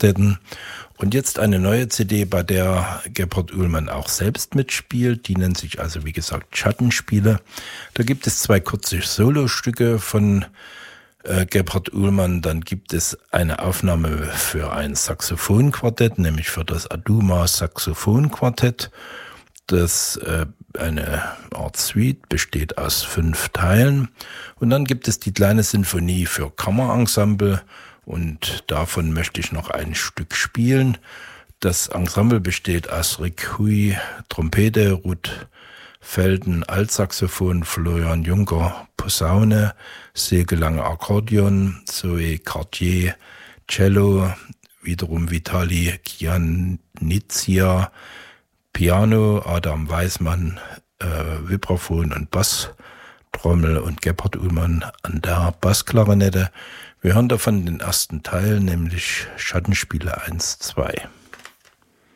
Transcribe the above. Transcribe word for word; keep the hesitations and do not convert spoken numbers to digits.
Streichquartetten. Und jetzt eine neue C D, bei der Gebhard Uhlmann auch selbst mitspielt. Die nennt sich also, wie gesagt, Schattenspiele. Da gibt es zwei kurze Solostücke von äh, Gebhard Uhlmann. Dann gibt es eine Aufnahme für ein Saxophonquartett, nämlich für das Aduma Saxophonquartett. Das äh, eine Art Suite besteht aus fünf Teilen. Und dann gibt es die kleine Sinfonie für Kammerensemble. Und davon möchte ich noch ein Stück spielen. Das Ensemble besteht aus Rick Hui, Trompete, Ruth Felden, Altsaxophon, Florian Juncker, Posaune, Silke Lange Akkordeon, Zoe Cartier, Cello, wiederum Vitali Kianizia, Piano, Adam Weismann, äh, Vibraphon und Basstrommel und Gebhard Uhlmann an der Bassklarinette. Wir hören davon den ersten Teil, nämlich Schattenspiele eins, zwei.